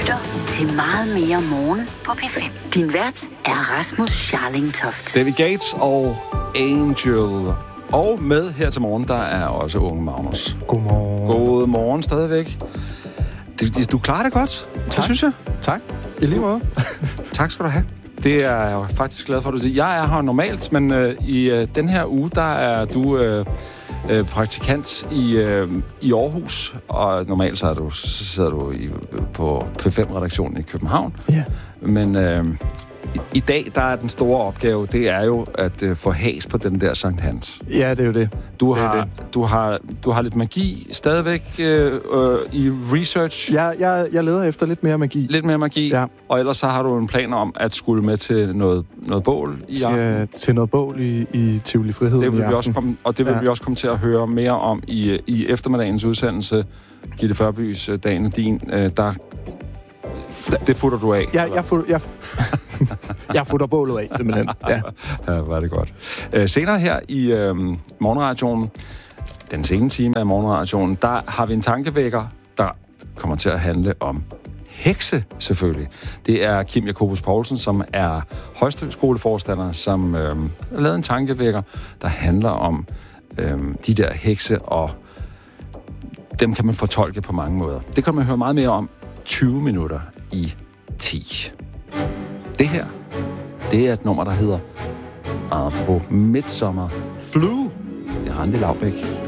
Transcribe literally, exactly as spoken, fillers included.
lytter til Meget mere morgen på P fem. Din vært er Rasmus Scharlingtoft. David Gates og Angel. Og med her til morgen, der er også unge Magnus. Godmorgen. Godmorgen stadigvæk. Du, du klarer det godt, tak. Det synes jeg. Tak. I lige måde. Tak skal du have. Det er jeg faktisk glad for, at du siger. Jeg er her normalt, men øh, i øh, den her uge, der er du øh, øh, praktikant i, øh, i Aarhus. Og normalt så, er du, så sidder du i, på P fem-redaktionen i København. Ja. Yeah. Men øh, i, i dag, der er den store opgave, det er jo at øh, få has på den der Sankt Hans. Ja, det er jo det. Du det har, det. Du har, du har lidt magi stadigvæk øh, øh, i research. Ja, jeg, jeg leder efter lidt mere magi. Lidt mere magi. Ja. Og ellers så har du en plan om at skulle med til noget, noget bål i aften. Ja, til noget bål i, i Tivoli Frihed det vil i vi aften. også komme, og det vil ja. vi også komme til at høre mere om i, i eftermiddagens udsendelse. Gitte Førbys Dagen er din. Øh, der, det futter du af. Ja, jeg, futter, jeg, jeg futter bålet af, simpelthen. Ja, ja var det godt. Øh, senere her i øh, morgenradioen, den sene time af morgenradioen, der har vi en tankevækker, der kommer til at handle om hekse, selvfølgelig. Det er Kim Jacobus Poulsen, som er højskoleforstander, som øh, har lavet en tankevækker, der handler om øh, de der hekse, og dem kan man fortolke på mange måder. Det kan man høre meget mere om tyve minutter i ti. Det her, det er et nummer, der hedder apropos Midsommer Flu. Det er Randi Laubæk.